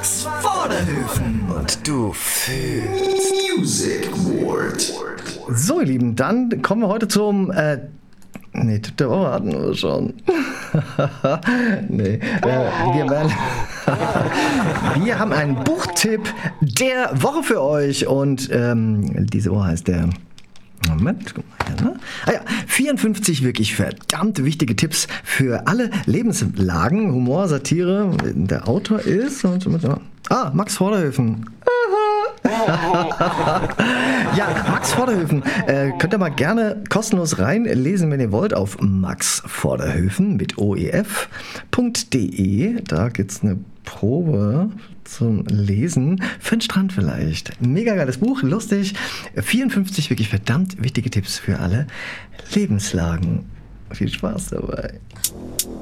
Max Vorderhöfen und du fühlst Music World. So, ihr Lieben, dann kommen wir heute zum Tipp der Woche hatten wir schon. Wir haben einen Buchtipp der Woche für euch und diese Woche heißt der... Moment, guck mal hier, ne? 54 wirklich verdammt wichtige Tipps für alle Lebenslagen, Humor, Satire. Der Autor ist... Max Vorderhöfen. Ja, Max Vorderhöfen. Könnt ihr mal gerne kostenlos reinlesen, wenn ihr wollt, auf maxvorderhöfen mit oef.de. Da gibt's eine Probe zum Lesen. Für den Strand vielleicht. Mega geiles Buch, lustig. 54 wirklich verdammt wichtige Tipps für alle Lebenslagen. Viel Spaß dabei.